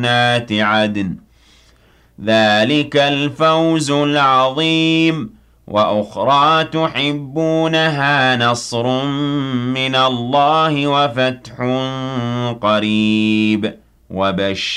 جنات عدن ذلك الفوز العظيم وأخرى تحبونها نصر من الله وفتح قريب وبشر